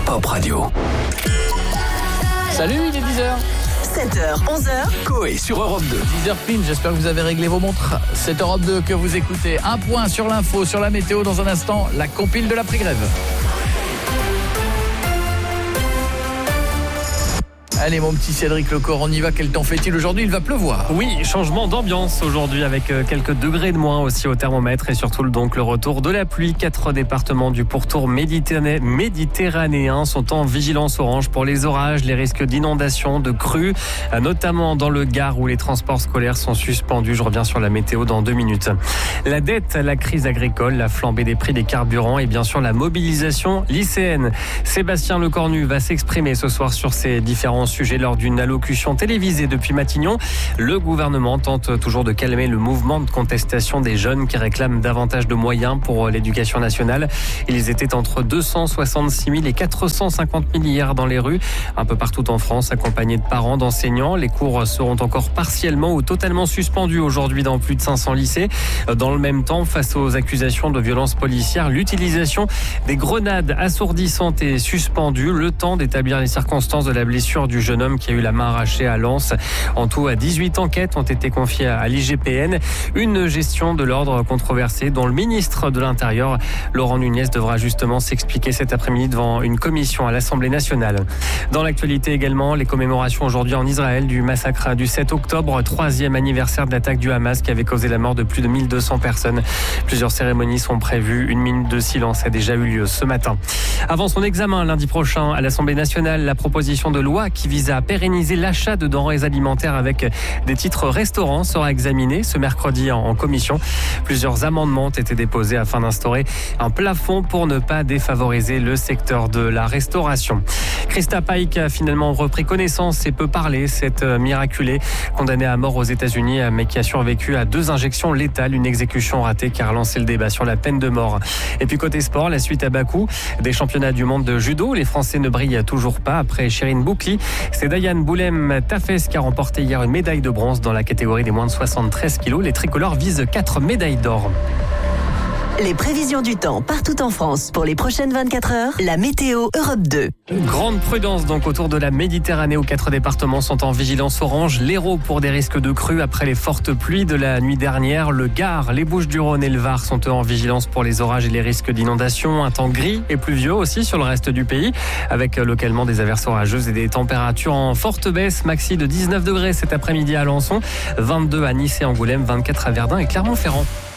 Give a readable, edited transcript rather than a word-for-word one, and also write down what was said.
Pop Radio. Salut, il est 10h. 7h, 11h. Coé sur Europe 2. 10h pile, j'espère que vous avez réglé vos montres. C'est Europe 2 que vous écoutez. Un point sur l'info, sur la météo dans un instant, la compile de l'après-grève. Allez mon petit Cédric Lecor, on y va. Quel temps fait-il aujourd'hui? Il va pleuvoir. Oui, changement d'ambiance aujourd'hui avec quelques degrés de moins aussi au thermomètre et surtout donc le retour de la pluie. 4 départements du pourtour méditerranéen sont en vigilance orange pour les orages, les risques d'inondation, de crues, notamment dans le Gard où les transports scolaires sont suspendus. Je reviens sur la météo dans 2 minutes. La dette, la crise agricole, la flambée des prix des carburants et bien sûr la mobilisation lycéenne. Sébastien Lecornu va s'exprimer ce soir sur ces différents sujets lors d'une allocution télévisée depuis Matignon. Le gouvernement tente toujours de calmer le mouvement de contestation des jeunes qui réclament davantage de moyens pour l'éducation nationale. Ils étaient entre 266 000 et 450 000 hier dans les rues, un peu partout en France, accompagnés de parents, d'enseignants. Les cours seront encore partiellement ou totalement suspendus aujourd'hui dans plus de 500 lycées. Dans le même temps, face aux accusations de violences policières, l'utilisation des grenades assourdissantes est suspendue, le temps d'établir les circonstances de la blessure du jeune homme qui a eu la main arrachée à Lens. En tout, 18 enquêtes ont été confiées à l'IGPN. Une gestion de l'ordre controversée dont le ministre de l'Intérieur, Laurent Nunez, devra justement s'expliquer cet après-midi devant une commission à l'Assemblée nationale. Dans l'actualité également, les commémorations aujourd'hui en Israël du massacre du 7 octobre, 3e anniversaire de l'attaque du Hamas qui avait causé la mort de plus de 1200 personnes. Plusieurs cérémonies sont prévues. 1 minute de silence a déjà eu lieu ce matin. Avant son examen lundi prochain à l'Assemblée nationale, la proposition de loi qui vise à pérenniser l'achat de denrées alimentaires avec des titres restaurants sera examinée ce mercredi en commission. Plusieurs amendements ont été déposés afin d'instaurer un plafond pour ne pas défavoriser le secteur de la restauration. Krista Paik a finalement repris connaissance et peut parler. Cette miraculée, condamnée à mort aux États-Unis, mais qui a survécu à 2 injections létales, une exécution ratée qui a relancé le débat sur la peine de mort. Et puis côté sport, la suite à Bakou des championnats du monde de judo. Les Français ne brillent toujours pas après Chérine Boukli. C'est Dayan Boulem Tafes qui a remporté hier une médaille de bronze dans la catégorie des moins de 73 kilos. Les tricolores visent 4 médailles d'or. Les prévisions du temps partout en France pour les prochaines 24 heures. La météo Europe 2. Grande prudence donc autour de la Méditerranée où 4 départements sont en vigilance orange. L'Hérault pour des risques de crues après les fortes pluies de la nuit dernière. Le Gard, les Bouches-du-Rhône et le Var sont eux en vigilance pour les orages et les risques d'inondation. Un temps gris et pluvieux aussi sur le reste du pays avec localement des averses orageuses et des températures en forte baisse. Maxi de 19 degrés cet après-midi à Alençon, 22 à Nice et Angoulême, 24 à Verdun et Clermont-Ferrand.